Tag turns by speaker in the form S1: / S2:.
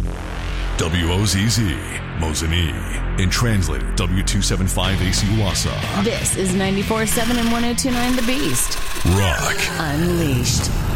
S1: WOZZ, Mosinee, and translator W275AC Wassa.
S2: This is 94.7 and 102.9 The Beast.
S1: Rock
S2: Unleashed.